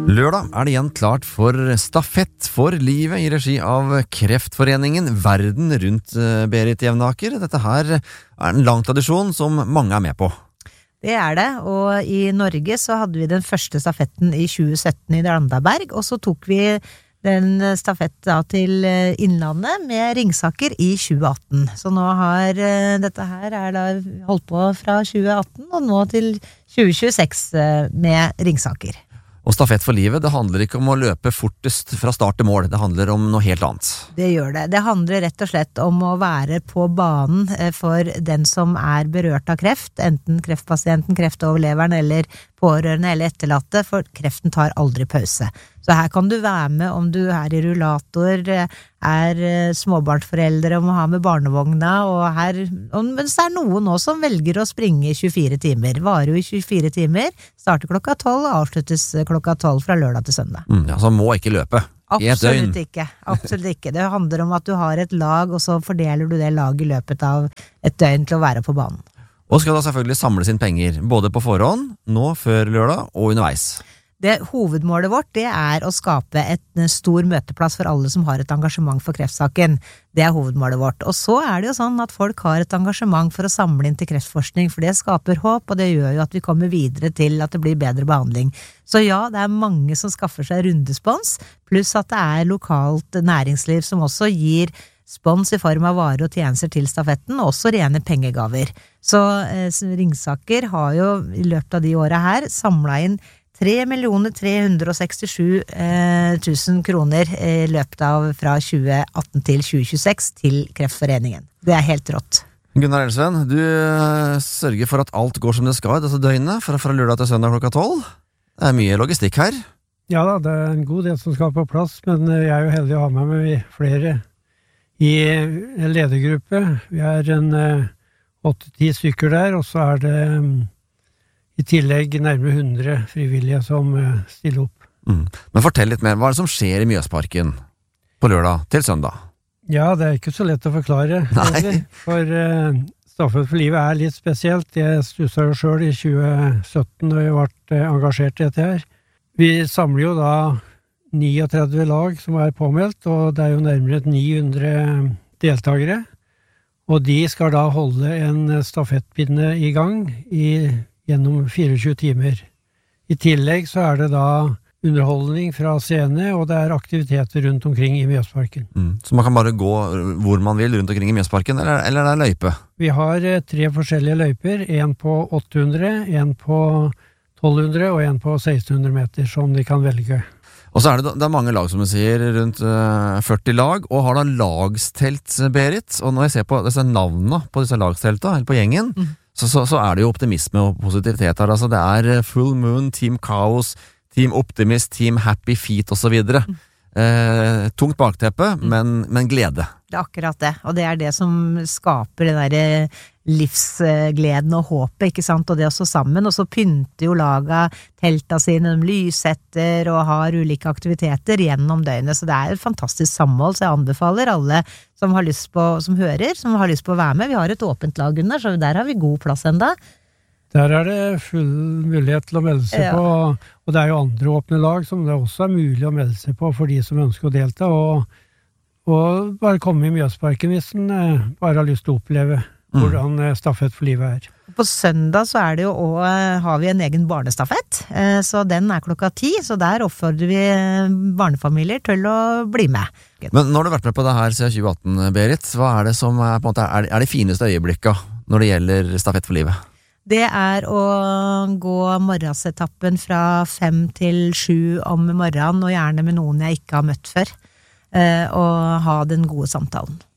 Lørdag det igjen klart for stafett for livet i regi av Kreftforeningen Verden rundt, Berit Jevnaker. Dette her en lang tradisjon som mange med på. Det det, og i Norge så hadde vi den første stafetten i 2017 i Randaberg, og så tok vi den stafett da til Innlandet med Ringsaker i 2018. Så nå har dette her da holdt på fra 2018 og nå til 2026 med Ringsaker. Og stafett for livet, det handler ikke om å løpe fortest fra start til mål, det handler om noe helt annet. Det gjør det. Det handler rett og slett om å være på banen for den som berørt av kreft, enten kreftpasienten, kreftoverleveren eller pårørende eller etterlatte, for kreften tar aldri pause. Så her kan du være med om du i rullator, småbarnsforeldre og må ha med barnevogna, men så noen også som velger å springe i 24 timer. Varer jo i 24 timer, starter klokka 12 og avsluttes klokka 12 fra lørdag til søndag. Ja, så må ikke løpe i et døgn. Absolutt ikke. Det handler om at du har et lag, og så fordeler du det laget i løpet av et døgn til å være på banen. Og skal da selvfølgelig samles inn penger, både på forhånd, nå før lørdag og underveis. Hovedmålet vårt det å skape en stor møteplass for alle som har et engasjement for kreftsaken. Det hovedmålet vårt. Og så det jo sånn at folk har et engasjement for å samle inn til kreftforskning, for det skaper håp, og det gjør jo at vi kommer videre til at det blir bedre behandling. Så ja, det mange som skaffer seg rundespons, pluss at det lokalt næringsliv som også gir spons i form av varer og tjenester til stafetten, og også rene pengegaver. Så Ringsaker har jo i løpet av de årene her samlet inn 3.367.000 kroner i løpet av fra 2018 til 2026 til Kreftforeningen. Det helt rått. Gunnar Elsven, du sørger for at alt går som det skal disse døgnene, fra lørdag til søndag klokka 12. Det mye logistikk her. Ja da, det en god del som skal på plass, men jeg jo heldig å ha med meg flere i en ledergruppe. Vi en 8-10 stykker der, og så det i tillegg nærmere 100 frivillige som stiller opp. Men fortell litt mer, hva det som skjer i Mjøsparken på lørdag til søndag? Ja, det ikke så lett å forklare. Egentlig, for Stafett for livet litt spesielt. Jeg stusset jo selv i 2017 og jeg ble engasjert i dette her. Vi samler jo da 39 lag som påmeldt, og det jo nærmere 900 deltakere. Og de skal da holde en stafettpinne i gang gjennom 24 timer. I tillegg så det da underholdning fra scene, og det aktiviteter rundt omkring i Mjøsparken. Så man kan bare gå hvor man vil rundt omkring i Mjøsparken, eller det løype? Vi har 3 forskjellige løyper, en på 800, en på 1200 og en på 1600 meter, som de kan velge. Og så det mange lag, som du sier, rundt 40 lag, og har da lagstelt, Berit. Og når jeg ser på disse navnene på disse lagstelta, eller på gjengen, så det jo optimisme og positivitet her. Altså det Full Moon, Team Chaos, Team Optimist, Team Happy Feet og så videre. Tungt bakteppe, men glede. Det akkurat det, og det det som skaper det der livsgleden og håpet, ikke sant, og det å stå sammen, og så pynter jo laga telta sine, de lyssetter og har ulike aktiviteter gjennom døgnet, så det et fantastisk samhold, så jeg anbefaler alle som har lyst på, som hører, som har lyst på å være med. Vi har et åpent lag under, så der har vi god plass enda. Der det full mulighet til å melde seg på, og det jo andre åpne lag som det også mulig å melde seg på for de som ønsker å delta, og bare komme i Mjøsparken hvis en bare har lyst til å oppleve hvordan stafett for livet På søndag så det jo også, har vi en egen barnestafett, så den klokka 10, så der oppfordrer vi barnefamilier til å bli med. Men når du har vært med på det her siden 2018, Berit, hva det som på en måte de fineste øyeblikkene når det gjelder stafett for livet? Det å gå morgensetappen fra 5 til 7 om morgenen, og gjerne med noen jeg ikke har møtt før, og ha den gode samtalen.